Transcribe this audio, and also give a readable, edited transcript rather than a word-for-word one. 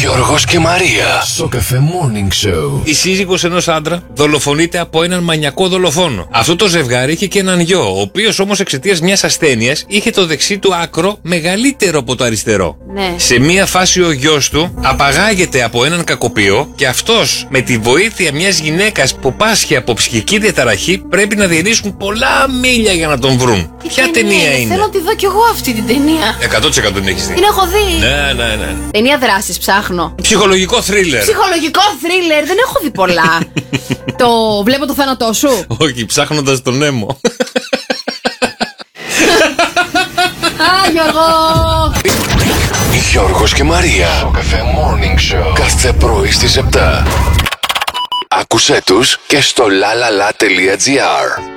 Γιώργος και Μαρία. Σοκαφέ Morning Show. Η σύζυγος ενός άντρα δολοφονείται από έναν μανιακό δολοφόνο. Αυτό το ζευγάρι είχε και έναν γιο, ο οποίος όμως εξαιτίας μιας ασθένειας είχε το δεξί του άκρο μεγαλύτερο από το αριστερό. Ναι. Σε μία φάση ο γιος του απαγάγεται από έναν κακοποιό και αυτός με τη βοήθεια μιας γυναίκας που πάσχει από ψυχική διαταραχή πρέπει να διανύσουν πολλά μίλια για να τον βρουν. Ποια ταινία είναι? Θέλω να τη δω κι εγώ αυτή την ταινία. 100% την έχεις δει. Την έχω δει. Ναι. Ταινία δράσης ψάχνω. Ψυχολογικό θρίλερ. Ψυχολογικό θρίλερ, δεν έχω δει πολλά. Το βλέπω το θάνατό σου. Όχι, ψάχνοντας τον Νέμο. Α, Γιώργο! Γιώργος και Μαρία. Σοκαφέ Morning Show. Κάθε πρωί στις 7. Άκουσέ τους και στο lalala.gr.